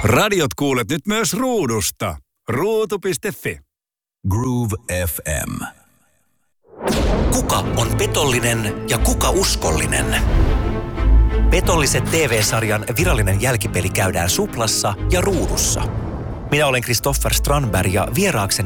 Radiot kuulet nyt myös ruudusta. Ruutu.fi. Groove FM. Kuka on petollinen ja kuka uskollinen? Petolliset TV-sarjan virallinen jälkipeli käydään Suplassa ja Ruudussa. Minä olen Christopher Strandberg ja vieraakseni